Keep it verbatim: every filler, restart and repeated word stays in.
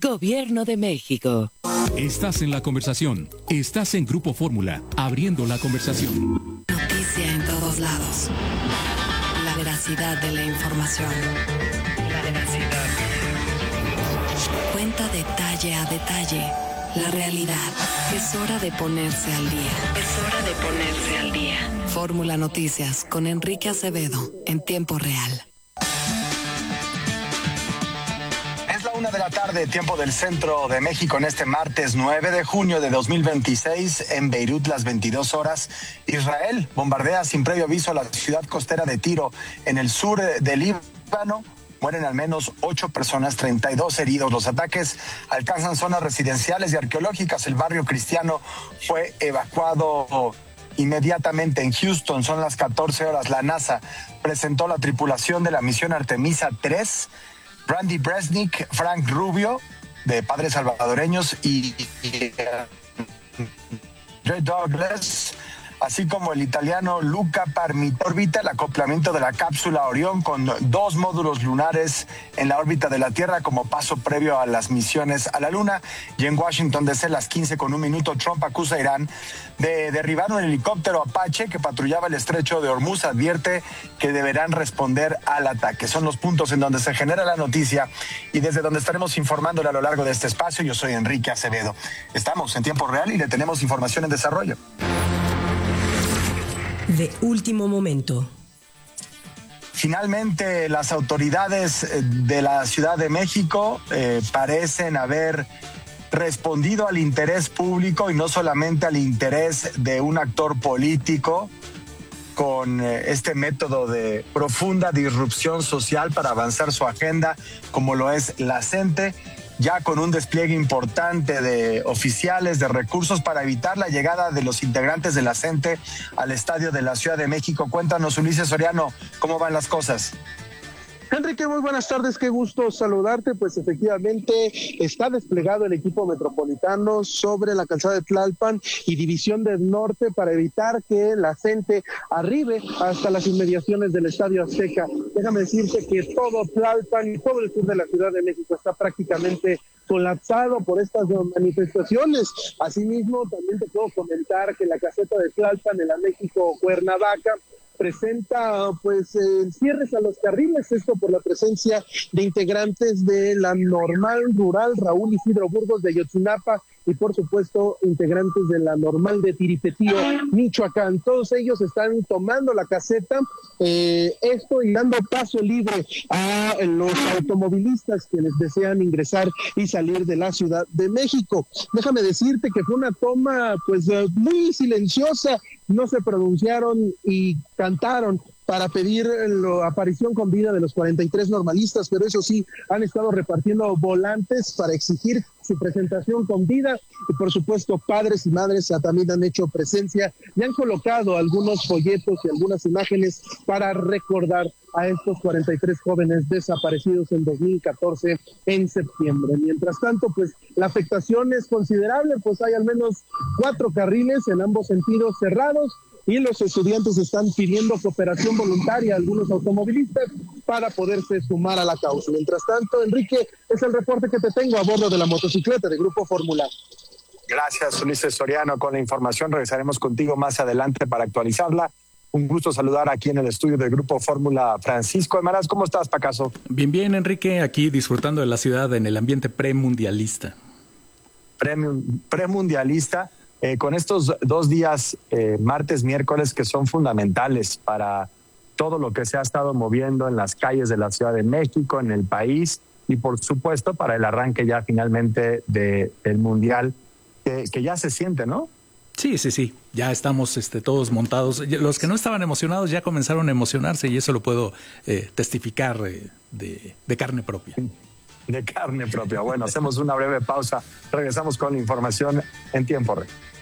Gobierno de México. Estás en la conversación. Estás en Grupo Fórmula, abriendo la conversación. Noticia en todos lados. La veracidad de la información. La veracidad. Cuenta detalle a detalle la realidad. Es hora de ponerse al día. Es hora de ponerse al día. Fórmula Noticias con Enrique Acevedo en tiempo real. Una de la tarde, tiempo del centro de México, en este martes nueve de junio de dos mil veintiséis, en Beirut, las veintidós horas. Israel bombardea sin previo aviso a la ciudad costera de Tiro, en el sur del Líbano. Mueren al menos ocho personas, treinta y dos heridos. Los ataques alcanzan zonas residenciales y arqueológicas. El barrio cristiano fue evacuado inmediatamente. En Houston, son las catorce horas. La NASA presentó la tripulación de la misión Artemisa tres. Randy Bresnik, Frank Rubio, de padres salvadoreños, y, y Ray Douglas, así como el italiano Luca Parmiti. Orbita el acoplamiento de la cápsula Orión con dos módulos lunares en la órbita de la Tierra como paso previo a las misiones a la Luna. Y en Washington, D C, las quince con un minuto, Trump acusa a Irán de derribar un helicóptero Apache que patrullaba el estrecho de Hormuz. Advierte que deberán responder al ataque. Son los puntos en donde se genera la noticia y desde donde estaremos informándole a lo largo de este espacio. Yo soy Enrique Acevedo. Estamos en tiempo real y le tenemos información en desarrollo. De último momento. Finalmente, las autoridades de la Ciudad de México eh, parecen haber respondido al interés público y no solamente al interés de un actor político, con eh, este método de profunda disrupción social para avanzar su agenda, como lo es la CENTE, ya con un despliegue importante de oficiales, de recursos para evitar la llegada de los integrantes de la CENTE al estadio de la Ciudad de México. Cuéntanos, Ulises Soriano, ¿cómo van las cosas? Enrique, muy buenas tardes, qué gusto saludarte. Pues efectivamente está desplegado el equipo metropolitano sobre la calzada de Tlalpan y División del Norte para evitar que la CENTE arribe hasta las inmediaciones del Estadio Azteca. Déjame decirte que todo Tlalpan y todo el sur de la Ciudad de México está prácticamente colapsado por estas manifestaciones. Asimismo, también te puedo comentar que la caseta de Tlalpan en la México Cuernavaca presenta pues eh, cierres a los carriles, esto por la presencia de integrantes de la Normal Rural Raúl Isidro Burgos de Ayotzinapa y por supuesto integrantes de la Normal de Tiripetío, Michoacán. Todos ellos están tomando la caseta, eh, esto y dando paso libre a los automovilistas quienes desean ingresar y salir de la Ciudad de México. Déjame decirte que fue una toma pues muy silenciosa, no se pronunciaron y cantaron para pedir la aparición con vida de los cuarenta y tres normalistas, pero eso sí, han estado repartiendo volantes para exigir su presentación con vida, y por supuesto padres y madres también han hecho presencia y han colocado algunos folletos y algunas imágenes para recordar a estos cuarenta y tres jóvenes desaparecidos en dos mil catorce en septiembre. Mientras tanto, pues la afectación es considerable, pues hay al menos cuatro carriles en ambos sentidos cerrados, y los estudiantes están pidiendo cooperación voluntaria a algunos automovilistas para poderse sumar a la causa. Mientras tanto, Enrique, es el reporte que te tengo a bordo de la motocicleta de Grupo Fórmula. Gracias, Ulises Soriano, con la información. Regresaremos contigo más adelante para actualizarla. Un gusto saludar aquí en el estudio del Grupo Fórmula Francisco Emaraz. ¿Cómo estás, Pacaso? Bien, bien, Enrique, aquí disfrutando de la ciudad en el ambiente premundialista. Premium, premundialista. Eh, con estos dos días, eh, martes, miércoles, que son fundamentales para todo lo que se ha estado moviendo en las calles de la Ciudad de México, en el país, y por supuesto para el arranque ya finalmente de, del Mundial, que, que ya se siente, ¿no? Sí, sí, sí, ya estamos este, todos montados. Los que no estaban emocionados ya comenzaron a emocionarse y eso lo puedo eh, testificar eh, de, de carne propia. De carne propia. Bueno, hacemos una breve pausa. Regresamos con la información en tiempo real.